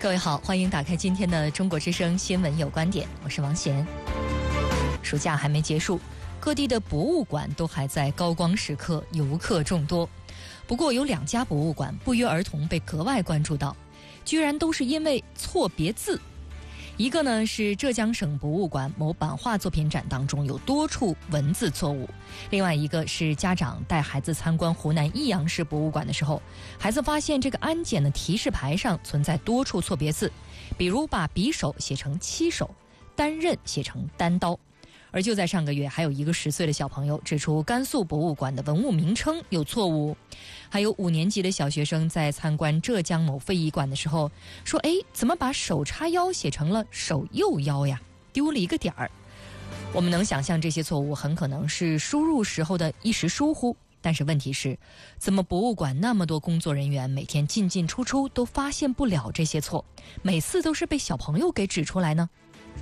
各位好，欢迎打开今天的中国之声新闻有观点，我是王贤。暑假还没结束，各地的博物馆都还在高光时刻，游客众多。不过有2家博物馆不约而同被格外关注到，居然都是因为错别字。一个呢是浙江省博物馆某版画作品展当中有多处文字错误，另外一个是家长带孩子参观湖南益阳市博物馆的时候，孩子发现这个安检的提示牌上存在多处错别字，比如把匕首写成七手，单刃写成单刀。而就在上个月，还有一个10岁的小朋友指出甘肃博物馆的文物名称有错误，还有5年级的小学生在参观浙江某非遗馆的时候说，怎么把手叉腰写成了手右腰呀，丢了一个点儿。我们能想象这些错误很可能是输入时候的一时疏忽，但是问题是，怎么博物馆那么多工作人员每天进进出出都发现不了这些错，每次都是被小朋友给指出来呢？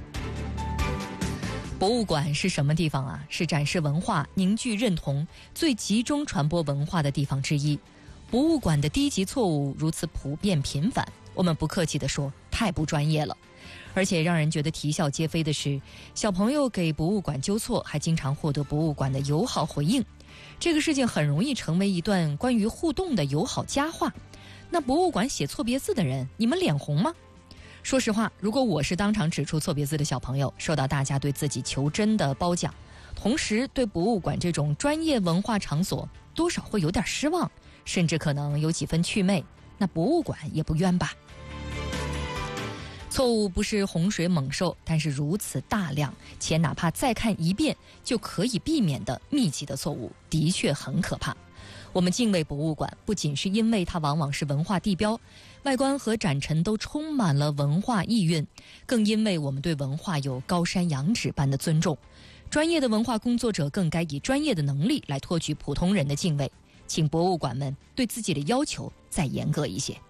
博物馆是什么地方啊？是展示文化、凝聚认同、最集中传播文化的地方之一。博物馆的低级错误如此普遍频繁，我们不客气地说，太不专业了。而且让人觉得啼笑皆非的是，小朋友给博物馆纠错，还经常获得博物馆的友好回应。这个事情很容易成为一段关于互动的友好佳话。那博物馆写错别字的人，你们脸红吗？说实话，如果我是当场指出错别字的小朋友，受到大家对自己求真的褒奖，同时对博物馆这种专业文化场所多少会有点失望，甚至可能有几分祛魅，那博物馆也不冤吧。错误不是洪水猛兽，但是如此大量且哪怕再看一遍就可以避免的密集的错误，的确很可怕。我们敬畏博物馆，不仅是因为它往往是文化地标，外观和展陈都充满了文化意蕴，更因为我们对文化有高山仰止般的尊重。专业的文化工作者更该以专业的能力来托举普通人的敬畏，请博物馆们对自己的要求再严格一些。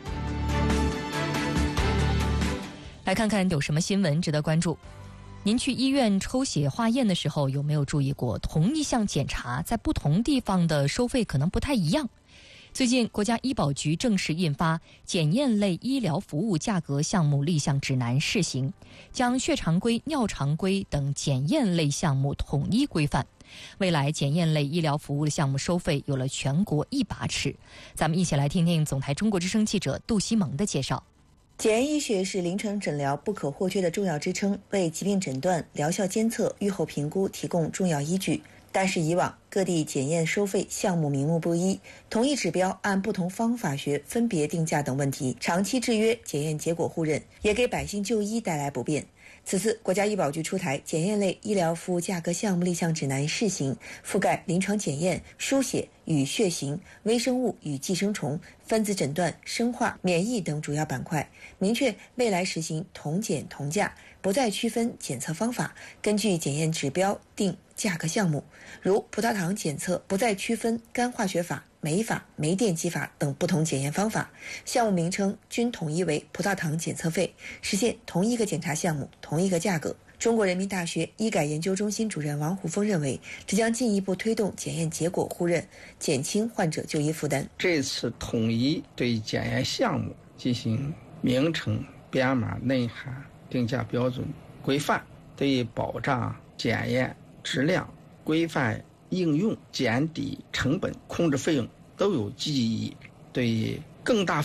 来看看有什么新闻值得关注。您去医院抽血化验的时候，有没有注意过同一项检查在不同地方的收费可能不太一样？最近国家医保局正式印发检验类医疗服务价格项目立项指南试行，将血常规、尿常规等检验类项目统一规范。未来检验类医疗服务的项目收费有了全国一把尺。咱们一起来听听总台中国之声记者杜西蒙的介绍。 检验医学是临床诊疗不可或缺的重要支撑，为疾病诊断、疗效监测、预后评估提供重要依据。但是以往各地检验收费项目名目不一，同一指标按不同方法学分别定价等问题，长期制约检验结果互认，也给百姓就医带来不便。此次国家医保局出台检验类医疗服务价格项目立项指南试行，覆盖临床检验、输血与血型、微生物与寄生虫、分子诊断、生化、免疫等主要板块，明确未来实行同检同价，不再区分检测方法，根据检验指标定价格项目。如葡萄糖检测不再区分干化学法、酶法、酶电激法等不同检验方法，项目名称均统一为葡萄糖检测费，实现同一个检查项目同一个价格。中国人民大学医改研究中心主任王虎峰认为，这将进一步推动检验结果互认，减轻患者就医负担。 这次统一对检验项目进行名称、编码、内涵、定价标准规范，对保障检验质量、规范应用、减低成本、控制费用都有积极意义，对更大